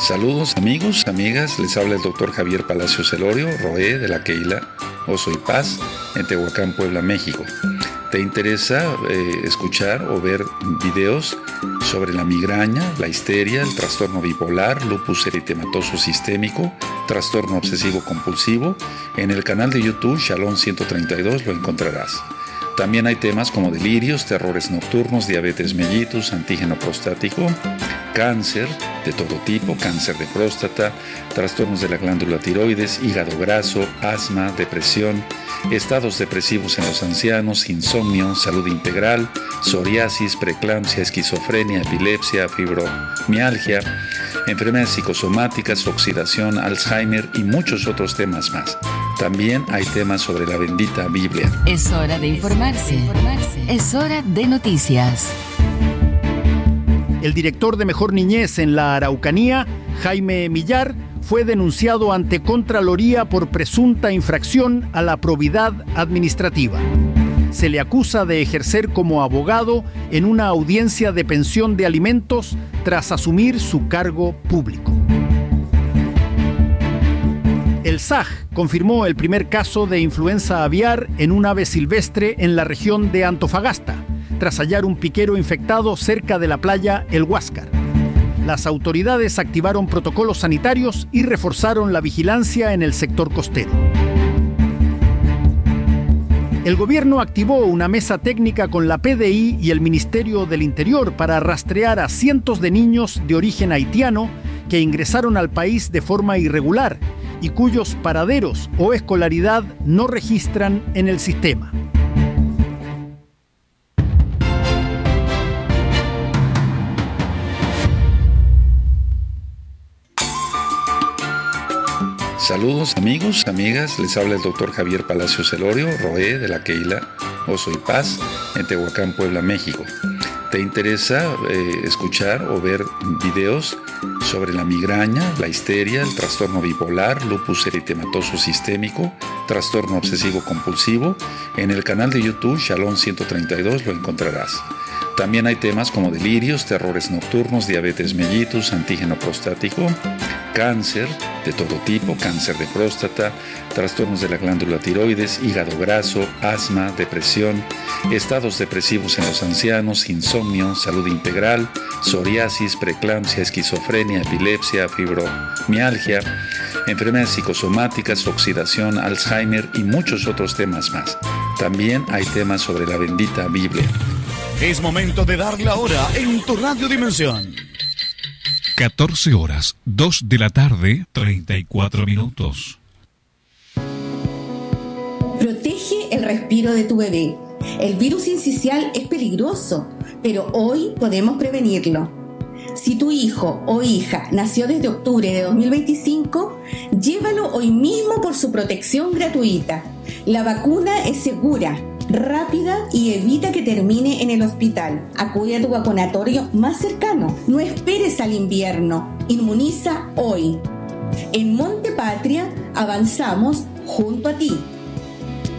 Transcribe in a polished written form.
Saludos amigos, amigas, les habla el doctor Javier Palacios Celorio, Roé de la Keila Oso y Paz, en Tehuacán, Puebla, México. ¿Te interesa escuchar o ver videos sobre la migraña, la histeria, el trastorno bipolar, lupus eritematoso sistémico, trastorno obsesivo compulsivo? En el canal de YouTube Shalom 132 lo encontrarás. También hay temas como delirios, terrores nocturnos, diabetes mellitus, antígeno prostático, cáncer de todo tipo, cáncer de próstata, trastornos de la glándula tiroides, hígado graso, asma, depresión, estados depresivos en los ancianos, insomnio, salud integral, psoriasis, preeclampsia, esquizofrenia, epilepsia, fibromialgia, enfermedades psicosomáticas, oxidación, Alzheimer y muchos otros temas más. También hay temas sobre la bendita Biblia. Es hora de informarse. Es hora de noticias. El director de Mejor Niñez en la Araucanía, Jaime Millar, fue denunciado ante Contraloría por presunta infracción a la probidad administrativa. Se le acusa de ejercer como abogado en una audiencia de pensión de alimentos tras asumir su cargo público. El SAG confirmó el primer caso de influenza aviar en un ave silvestre en la región de Antofagasta, tras hallar un piquero infectado cerca de la playa El Huáscar. Las autoridades activaron protocolos sanitarios y reforzaron la vigilancia en el sector costero. El gobierno activó una mesa técnica con la PDI y el Ministerio del Interior para rastrear a cientos de niños de origen haitiano que ingresaron al país de forma irregular y cuyos paraderos o escolaridad no registran en el sistema. Saludos amigos, amigas, les habla el doctor Javier Palacios Celorio, Roé de la Keila Oso y Paz, en Tehuacán, Puebla, México. ¿Te interesa escuchar o ver videos sobre la migraña, la histeria, el trastorno bipolar, lupus eritematoso sistémico, trastorno obsesivo compulsivo? En el canal de YouTube Shalom 132 lo encontrarás. También hay temas como delirios, terrores nocturnos, diabetes mellitus, antígeno prostático, cáncer de todo tipo, cáncer de próstata, trastornos de la glándula tiroides, hígado graso, asma, depresión, estados depresivos en los ancianos, insomnio, salud integral, psoriasis, preeclampsia, esquizofrenia, epilepsia, fibromialgia, enfermedades psicosomáticas, oxidación, Alzheimer y muchos otros temas más. También hay temas sobre la bendita Biblia. Es momento de dar la hora en tu Radio Dimensión. 14 horas, 2 de la tarde, 34 minutos. Protege el respiro de tu bebé. El virus sincicial es peligroso, pero hoy podemos prevenirlo. Si tu hijo o hija nació desde octubre de 2025, llévalo hoy mismo por su protección gratuita. La vacuna es segura, rápida y evita que termine en el hospital. Acude a tu vacunatorio más cercano. No esperes al invierno. Inmuniza hoy. En Monte Patria avanzamos junto a ti.